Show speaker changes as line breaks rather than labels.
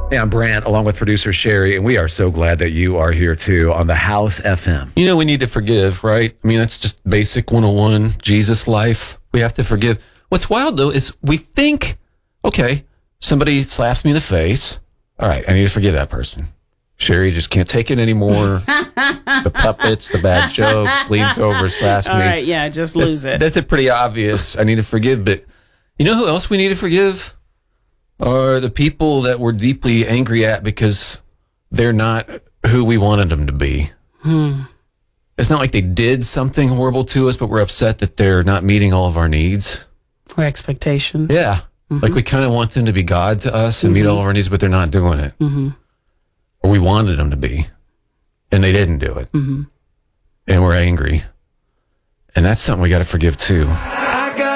Hey, I'm Brant, along with producer Sherry, and we are so glad that you are here too on the House FM.
You know, we need to forgive, right? I mean, that's just basic 101, Jesus life. We have to forgive. What's wild, though, is we think, okay, somebody slaps me in the face. All right, I need to forgive that person. Sherry just can't take it anymore. The puppets, the bad jokes, leans over, slaps me.
All right, yeah, just lose it.
That's pretty obvious. I need to forgive, but you know who else we need to forgive? Are the people that we're deeply angry at because they're not who we wanted them to be. It's not like they did something horrible to us, but we're upset that they're not meeting all of our needs.
For expectations.
Yeah. Like we kind of want them to be God to us and meet all of our needs, but they're not doing it. Or we wanted them to be, and they didn't do it. And we're angry. And that's something we got to forgive too.